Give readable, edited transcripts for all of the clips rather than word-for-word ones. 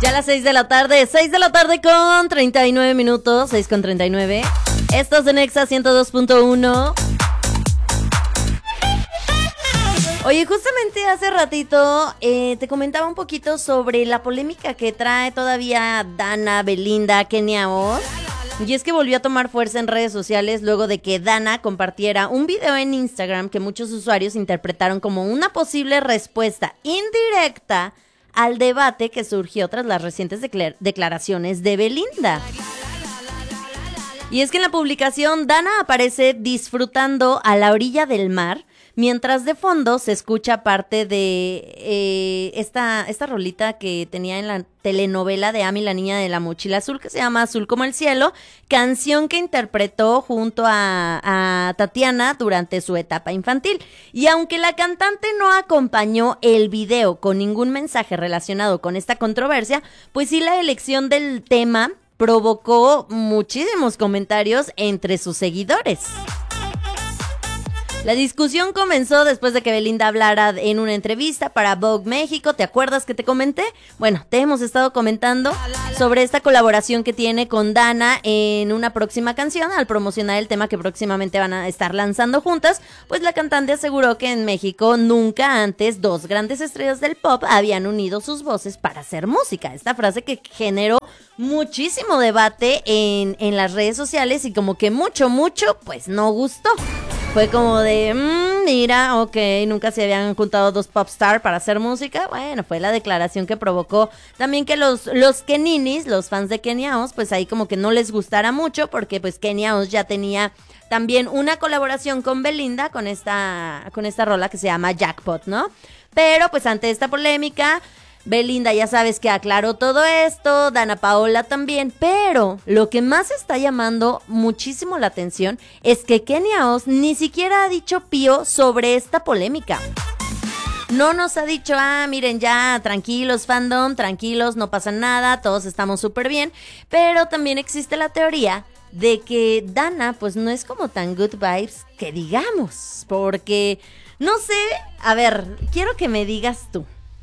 Ya a las 6 de la tarde con 39 minutos, 6 con 39. Estos de Nexa 102.1. Oye, justamente hace ratito te comentaba un poquito sobre la polémica que trae todavía Dana, Belinda, Kenia Oz. Y es que volvió a tomar fuerza en redes sociales luego de que Dana compartiera un video en Instagram que muchos usuarios interpretaron como una posible respuesta indirecta al debate que surgió tras las recientes declaraciones de Belinda. Y es que en la publicación Dana aparece disfrutando a la orilla del mar, mientras de fondo se escucha parte de esta rolita que tenía en la telenovela de Amy, la niña de la mochila azul, que se llama Azul como el cielo, canción que interpretó junto a Tatiana durante su etapa infantil. Y aunque la cantante no acompañó el video con ningún mensaje relacionado con esta controversia, pues sí la elección del tema provocó muchísimos comentarios entre sus seguidores. La discusión comenzó después de que Belinda hablara en una entrevista para Vogue México. ¿Te acuerdas que te comenté? Bueno, te hemos estado comentando sobre esta colaboración que tiene con Dana en una próxima canción al promocionar el tema que próximamente van a estar lanzando juntas. Pues la cantante aseguró que en México nunca antes dos grandes estrellas del pop habían unido sus voces para hacer música. Esta frase que generó muchísimo debate en las redes sociales y como que mucho, pues no gustó. Fue como de, mira, ok, nunca se habían juntado dos popstars para hacer música. Bueno, fue la declaración que provocó también que los Keninis, los fans de Kenia Oz, pues ahí como que no les gustara mucho porque pues Kenia Oz ya tenía también una colaboración con Belinda con esta rola que se llama Jackpot, ¿no? Pero pues ante esta polémica, Belinda ya sabes que aclaró todo esto, Dana Paola también, pero lo que más está llamando muchísimo la atención es que Kenia Oz ni siquiera ha dicho pío sobre esta polémica. No nos ha dicho, miren ya, tranquilos fandom, tranquilos, no pasa nada, todos estamos súper bien, pero también existe la teoría de que Dana pues no es como tan good vibes que digamos, porque no sé, a ver, quiero que me digas tú.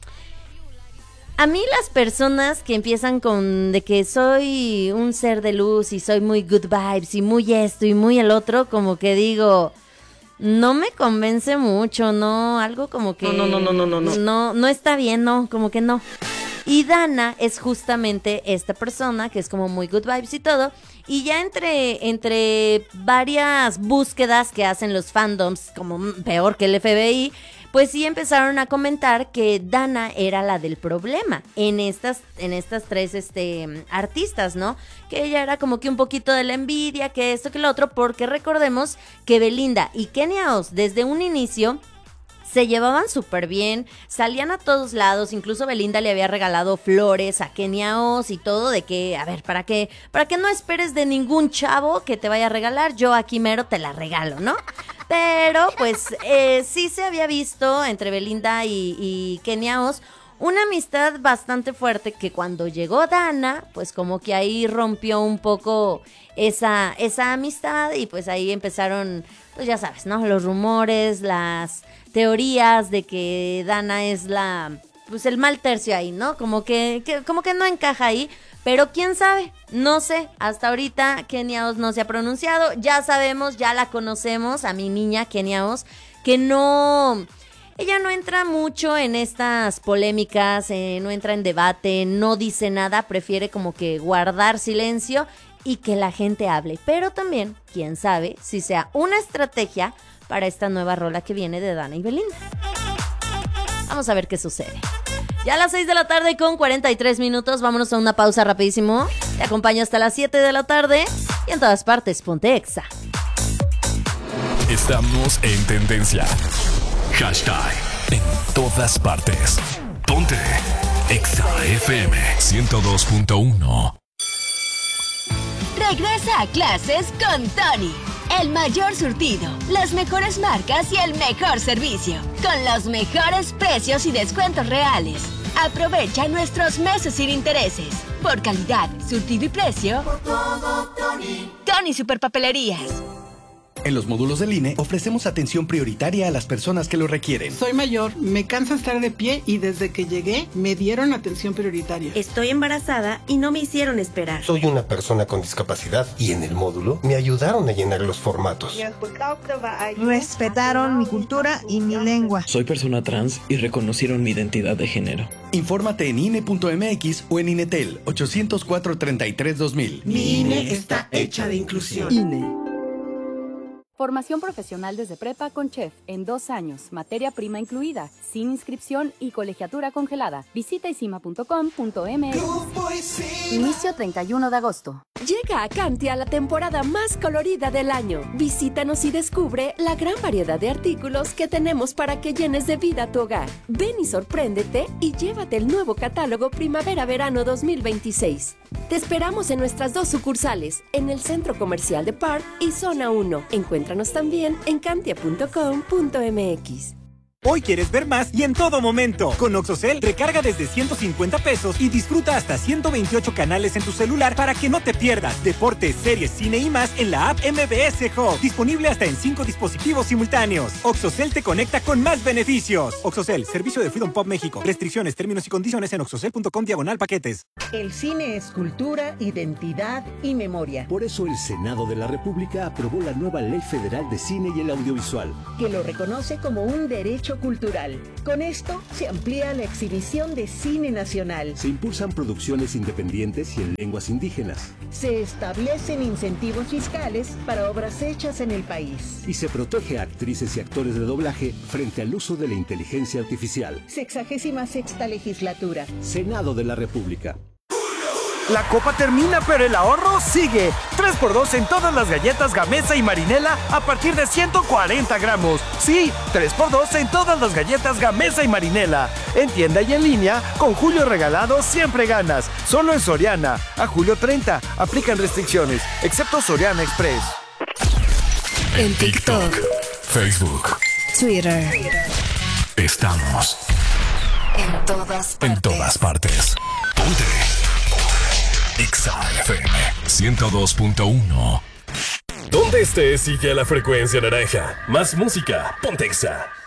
A mí las personas que empiezan con de que soy un ser de luz y soy muy good vibes y muy esto y muy el otro, como que digo, no me convence mucho, ¿no? Algo como que no está bien, no, como que no. Y Dana es justamente esta persona que es como muy good vibes y todo. Y ya entre varias búsquedas que hacen los fandoms, como peor que el FBI, pues sí empezaron a comentar que Dana era la del problema en estas tres artistas, ¿no? Que ella era como que un poquito de la envidia, que esto, que lo otro, porque recordemos que Belinda y Kenia Oz desde un inicio se llevaban súper bien, salían a todos lados, incluso Belinda le había regalado flores a Kenia Oz y todo, de que, a ver, para que no esperes de ningún chavo que te vaya a regalar, yo aquí mero te la regalo, ¿no? Pero pues sí se había visto entre Belinda y Kenia Oz una amistad bastante fuerte que cuando llegó Dana, pues como que ahí rompió un poco esa amistad y pues ahí empezaron, pues ya sabes, ¿no? Los rumores, las teorías de que Dana es pues el mal tercio ahí, ¿no? Como que no encaja ahí, pero quién sabe, no sé, hasta ahorita Kenia Oz no se ha pronunciado, ya sabemos, ya la conocemos, a mi niña Kenia Oz, que ella no entra mucho en estas polémicas, no entra en debate, no dice nada, prefiere como que guardar silencio y que la gente hable, pero también, quién sabe, si sea una estrategia para esta nueva rola que viene de Dana y Belinda. Vamos a ver qué sucede. Ya a las 6 de la tarde con 43 minutos, vámonos a una pausa rapidísimo. Te acompaño hasta las 7 de la tarde y en todas partes, ponte Exa. Estamos en tendencia. Hashtag en todas partes. Ponte Exa FM 102.1. Regresa a clases con Tony. El mayor surtido, las mejores marcas y el mejor servicio. Con los mejores precios y descuentos reales. Aprovecha nuestros meses sin intereses. Por calidad, surtido y precio. Por todo, Tony. Tony Superpapelerías. En los módulos del INE ofrecemos atención prioritaria a las personas que lo requieren. Soy mayor, me cansa estar de pie y desde que llegué me dieron atención prioritaria. Estoy embarazada y no me hicieron esperar. Soy una persona con discapacidad y en el módulo me ayudaron a llenar los formatos. Respetaron mi cultura y mi lengua. Soy persona trans y reconocieron mi identidad de género. Infórmate en INE.mx o en INETEL 804-33-2000. Mi INE está hecha de inclusión. INE. Formación profesional desde prepa con chef en 2 años, materia prima incluida, sin inscripción y colegiatura congelada. Visita isima.com.mx. Inicio 31 de agosto. Llega a Cantia la temporada más colorida del año. Visítanos y descubre la gran variedad de artículos que tenemos para que llenes de vida tu hogar. Ven y sorpréndete y llévate el nuevo catálogo Primavera-Verano 2026. Te esperamos en nuestras 2 sucursales, en el Centro Comercial de Park y Zona 1. Encuéntranos también en cantia.com.mx. Hoy quieres ver más y en todo momento. Con Oxocel, recarga desde 150 pesos y disfruta hasta 128 canales en tu celular para que no te pierdas deportes, series, cine y más en la app MBS Hub. Disponible hasta en 5 dispositivos simultáneos. Oxocel te conecta con más beneficios. Oxocel, servicio de Freedom Pop México. Restricciones, términos y condiciones en oxocel.com/paquetes. El cine es cultura, identidad y memoria. Por eso el Senado de la República aprobó la nueva Ley Federal de Cine y el Audiovisual, que lo reconoce como un derecho cultural. Con esto se amplía la exhibición de cine nacional. Se impulsan producciones independientes y en lenguas indígenas. Se establecen incentivos fiscales para obras hechas en el país. Y se protege a actrices y actores de doblaje frente al uso de la inteligencia artificial. 66ª legislatura. Senado de la República. La copa termina, pero el ahorro sigue. 3x2 en todas las galletas Gamesa y Marinela a partir de 140 gramos. Sí, 3x2 en todas las galletas Gamesa y Marinela. En tienda y en línea, con Julio Regalado siempre ganas. Solo en Soriana. A julio 30. Aplican restricciones, excepto Soriana Express. En TikTok, Facebook, Twitter. Estamos en todas partes. Ponte XAFM 102.1. Donde estés, sigue la frecuencia naranja. Más música, ponte Exa.